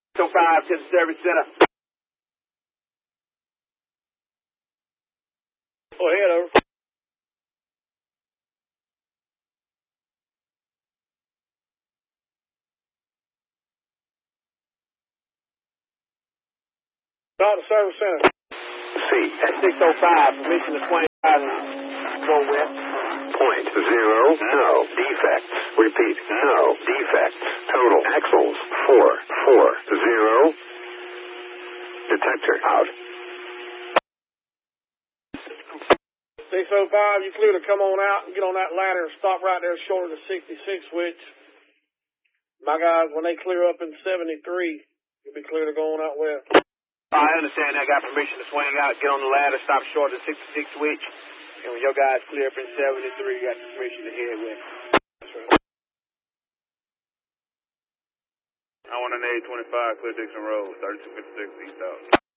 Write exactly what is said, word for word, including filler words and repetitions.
So five to the service center. Go ahead, over. Not the service center. C. At six oh five, permission to twenty-five. Go west. Point zero, no defects. Repeat, no defects. Total axles, four, four, zero. Detector out. six oh five, you clear to come on out and get on that ladder and stop right there short of the sixty-six switch. My guys, when they clear up in seventy-three, you'll be clear to go on out west. I understand that. Got permission to swing out, get on the ladder, stop short of the sixty-six switch. And when your guys clear up in seventy-three, you got the permission to head west. That's right. I want an A twenty-five, clear Dixon Road, thirty-two fifty-six east out.